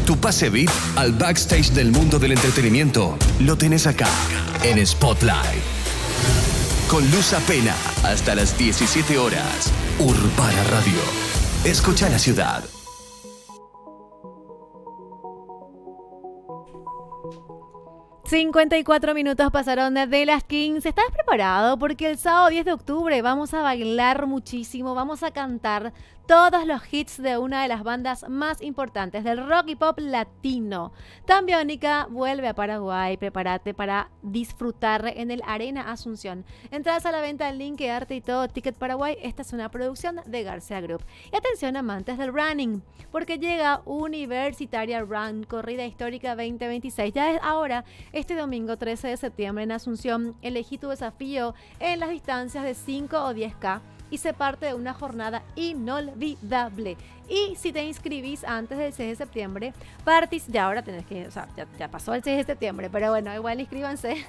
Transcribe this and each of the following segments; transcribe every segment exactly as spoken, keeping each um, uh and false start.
Tu pase V I P al backstage del mundo del entretenimiento lo tenés acá, en Spotlight. Con Luz Apena, hasta las diecisiete horas. Urbana Radio. Escucha la ciudad. cincuenta y cuatro minutos pasaron de las quince. ¿Estás preparado? Porque el sábado diez de octubre vamos a bailar muchísimo, vamos a cantar todos los hits de una de las bandas más importantes del rock y pop latino. Tan Biónica vuelve a Paraguay. Prepárate para disfrutar en el Arena Asunción. Entradas a la venta en Link, Arte y todo Ticket Paraguay. Esta es una producción de García Group. Y atención, amantes del running, porque llega Universitaria Run, corrida histórica veinte veintiséis. Ya es ahora, este domingo trece de septiembre en Asunción. Elegí tu desafío en las distancias de cinco o diez kilómetros y se parte de una jornada inolvidable. Y si te inscribís antes del seis de septiembre, partis, ya ahora tenés que, o sea, ya, ya pasó el seis de septiembre, pero bueno, igual inscríbanse,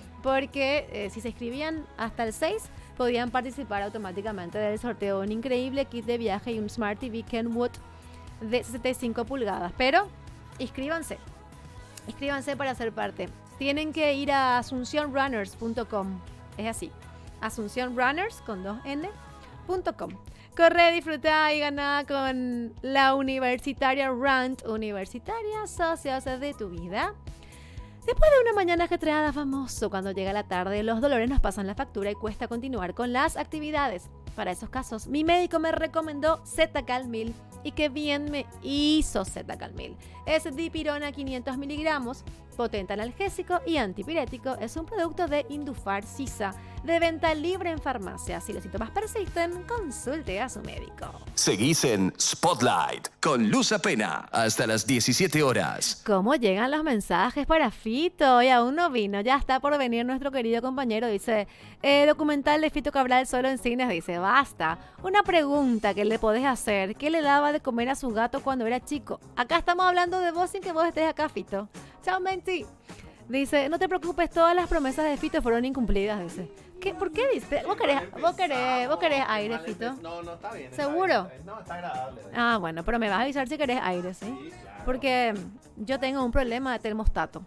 porque eh, si se inscribían hasta el seis, podían participar automáticamente del sorteo de un increíble kit de viaje y un Smart T V Kenwood de sesenta y cinco pulgadas. Pero inscríbanse, inscríbanse para ser parte. Tienen que ir a asunción runners punto com, es así, asunción runners con dos ene punto com. Corre, disfruta y gana con la Universitaria Run. Universitaria, socios de tu vida. Después de una mañana ajetreada, famoso, cuando llega la tarde, los dolores nos pasan la factura y cuesta continuar con las actividades. Para esos casos, mi médico me recomendó Zetacal mil y qué bien me hizo Zetacal mil. Es dipirona quinientos miligramos, potente analgésico y antipirético. Es un producto de Indufar Sisa, de venta libre en farmacia. Si los síntomas persisten, consulte a su médico. Seguís en Spotlight con Luz Apena hasta las diecisiete horas. ¿Cómo llegan los mensajes para Fito? Y aún no vino, ya está por venir nuestro querido compañero. Dice, eh, documental de Fito Cabral solo en cines. Dice, basta. Una pregunta que le podés hacer: ¿qué le daba de comer a su gato cuando era chico? Acá estamos hablando de vos sin que vos estés acá, Fito. Chao, Menti. Dice, no te preocupes, todas las promesas de Fito fueron incumplidas. Dice, ¿qué? ¿Por qué dice? ¿Vos querés, vos querés, vos querés aire, Fito? No, no, está bien. ¿Seguro? Está bien, no, está agradable. Ah, bueno, pero me vas a avisar si querés aire, ¿sí? Sí, claro. Porque yo tengo un problema de termostato.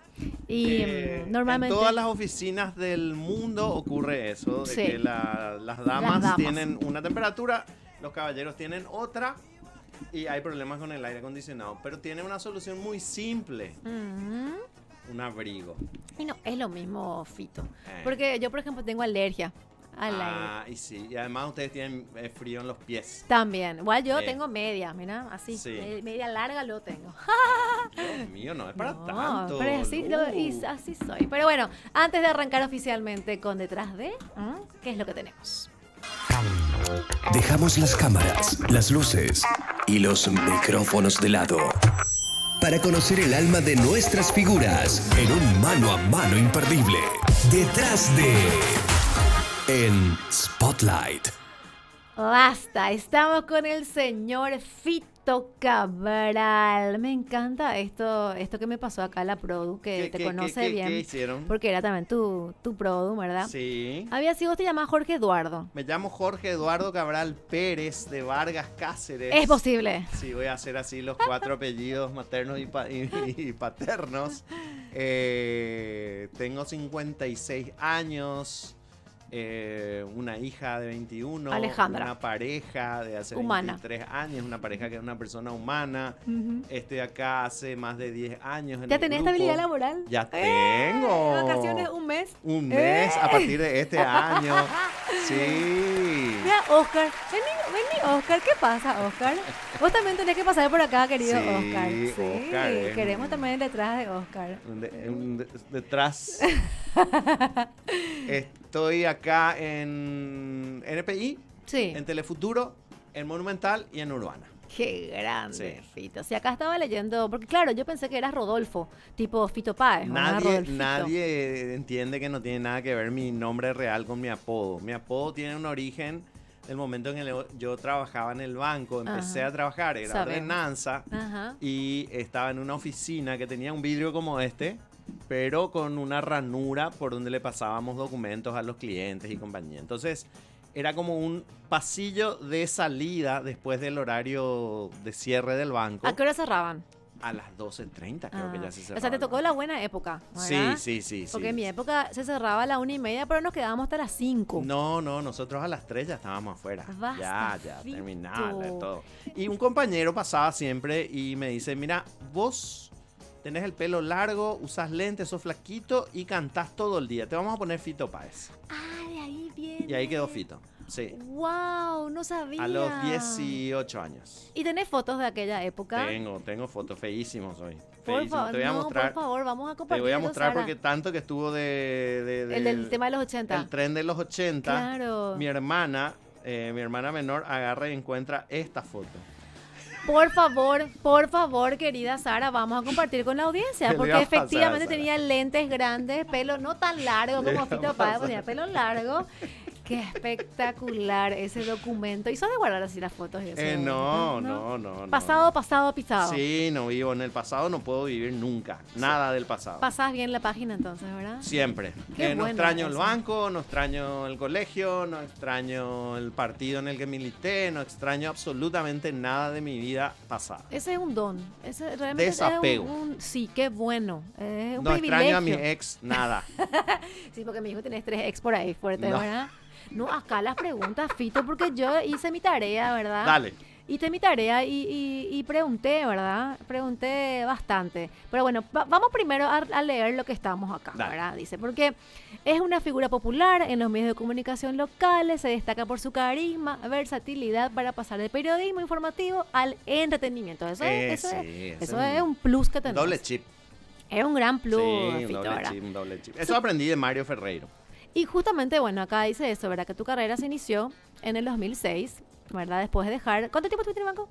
Y Eh, normalmente... En todas las oficinas del mundo ocurre eso, de Sí. que la- las, damas Las damas. tienen una temperatura, los caballeros tienen otra y hay problemas con el aire acondicionado. Pero tiene una solución muy simple, Ujú. un abrigo. Y no, es lo mismo, Fito. Eh. Porque yo, por ejemplo, tengo alergia al aire. Ah, y sí, y además ustedes tienen eh, frío en los pies. También. Igual yo Eh. tengo media, mira, así. Sí. me- Media larga lo tengo. Dios mío, no es para No, tanto. pero así, Lu. lo- y así soy. Pero bueno, antes de arrancar oficialmente con Detrás de, ¿m? ¿qué es lo que tenemos? Dejamos las cámaras, las luces y los micrófonos de lado para conocer el alma de nuestras figuras en un mano a mano imperdible. Detrás de... En Spotlight. Basta, estamos con el señor Fito Cabral. Me encanta esto, esto que me pasó acá en la produ, que ¿Qué- te qué- conoce qué- bien. ¿Qué hicieron? Porque era también tu, tu produ, ¿verdad? Sí. Había sido, vos te llamás Jorge Eduardo. Me llamo Jorge Eduardo Cabral Pérez de Vargas Cáceres. Es posible. Sí, voy a hacer así los cuatro apellidos maternos y, pa- y- y paternos. Eh, tengo cincuenta y seis años. eh, una hija de veintiuno. Alejandra. Una pareja de hace Humana. veintitrés años. Una pareja que es una persona humana. Ujú. Estoy acá hace más de diez años. en ¿Ya el tenés grupo. estabilidad laboral? Ya ¡Eh! tengo. Vacaciones un mes. Un mes ¡Eh! a partir de este año. Sí. Mira, Oscar. Vení, vení, Oscar. ¿Qué pasa, Oscar? Vos también tenés que pasar por acá, querido Sí, Oscar. Sí, Oscar es queremos un- también detrás de Oscar. Un de- un de- detrás. Estoy acá en N P I, Sí. en Telefuturo, en Monumental y en Urbana. Qué grande, Sí. Fito. Si acá estaba leyendo, porque claro, yo pensé que eras Rodolfo, tipo Fito Páez. ¿no? Nadie, Rodolfito. nadie entiende que no tiene nada que ver mi nombre real con mi apodo. Mi apodo tiene un origen del momento en el que yo trabajaba en el banco. Empecé Ajá. a trabajar, era Sabemos. ordenanza. Ajá. Y estaba en una oficina que tenía un vidrio como este, pero con una ranura por donde le pasábamos documentos a los clientes y compañía. Entonces, era como un pasillo de salida después del horario de cierre del banco. ¿A qué hora cerraban? A las doce treinta creo Ah, que ya se cerraba. o sea, te el tocó banco. la buena época, Sí, ¿verdad? sí, sí. Porque sí. en mi época se cerraba a la una y media, pero nos quedábamos hasta las cinco. No, no, nosotros a las tres ya estábamos afuera. Basta, ya, ya, Fito. terminaba de todo. Y un compañero pasaba siempre y me dice, mira, vos tenés el pelo largo, usas lentes, sos flaquito y cantás todo el día. Te vamos a poner Fito Páez. Ah, de ahí viene. Y ahí quedó Fito. Sí. Wow, no sabía. A los dieciocho años. ¿Y tenés fotos de aquella época? Tengo, tengo fotos feísimos hoy. Por Feísimos. favor, Te voy a no, mostrar. por favor, vamos a Te compartir. voy a eso, mostrar Sara. porque tanto que estuvo de, de- de- El del tema de los ochenta. el tren de los ochenta. Claro. Mi hermana, eh, mi hermana menor agarra y encuentra esta foto. Por favor, por favor, querida Sara, vamos a compartir con la audiencia. ¿Qué le Porque va a pasar a efectivamente Sara? tenía lentes grandes, pelo no tan largo ¿Qué le como va a Fito Páez, pasar? tenía pelo largo. Qué espectacular ese documento. ¿Y son de guardar así las fotos y eso? Eh, no, no, no, no. Pasado, no. pasado, pisado. Sí, no vivo en el pasado, no puedo vivir nunca. Nada del pasado. Pasás bien la página entonces, ¿verdad? Siempre. Qué Eh, no bueno extraño el eso. banco, no extraño el colegio, no extraño el partido en el que milité, no extraño absolutamente nada de mi vida pasada. Ese es un don. Ese realmente Desapego. es un, un- sí, qué bueno. Es un No extraño a mi privilegio. ex, nada. Sí, porque mi hijo tenés tres ex por ahí fuertes, No. ¿verdad? No, acá las preguntas, Fito, porque yo hice mi tarea, ¿verdad? Dale. Hice mi tarea y, y- y pregunté, ¿verdad? Pregunté bastante. Pero bueno, va- vamos primero a, a leer lo que estamos acá, Dale. ¿verdad? Dice, porque es una figura popular en los medios de comunicación locales, se destaca por su carisma, versatilidad para pasar del periodismo informativo al entretenimiento. Eso, Eh, es, eso, sí, es, ese eso es es un un plus que tenemos. Doble chip. Es un gran plus, Sí, un Fito, doble ¿verdad? chip, un doble chip. Eso aprendí de Mario Ferreiro. Y justamente, bueno, acá dice eso, ¿verdad? Que tu carrera se inició en el dos mil seis, ¿verdad? Después de dejar... ¿Cuánto tiempo estuviste en el banco?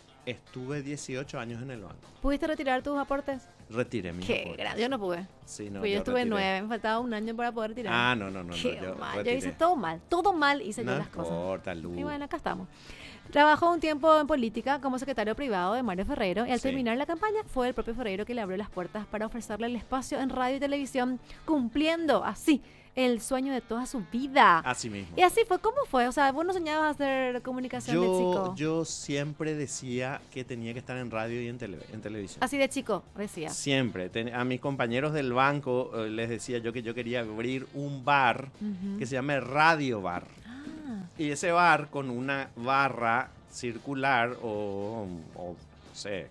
Estuve dieciocho años en el banco. ¿Pudiste retirar tus aportes? Retiré mi Qué aporte. grande. Yo no pude. Sí, no, Pues yo, yo estuve retiré. nueve, me faltaba un año para poder retirar. Ah, no, no, no. no, Qué yo mal. Yo retiré. hice todo mal. Todo mal hice No yo las cosas. importa, Lu. Y bueno, acá estamos. Trabajó un tiempo en política como secretario privado de Mario Ferreiro y al Sí. terminar la campaña fue el propio Ferreiro que le abrió las puertas para ofrecerle el espacio en radio y televisión, cumpliendo así el sueño de toda su vida. Así mismo. Y así fue, ¿cómo fue? O sea, vos no soñabas hacer comunicación de Yo, chico. yo siempre decía que tenía que estar en radio y en, tele- en televisión. Así de chico, decía. Siempre. Ten- a mis compañeros del banco eh, les decía yo que yo quería abrir un bar Ujú. que se llame Radio Bar. Ah, Y ese bar con una barra circular o, o no sé,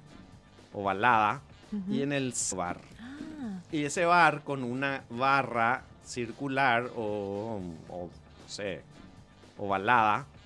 ovalada. ujú. Y en el bar. Ah, Y ese bar con una barra circular o, o no sé, ovalada.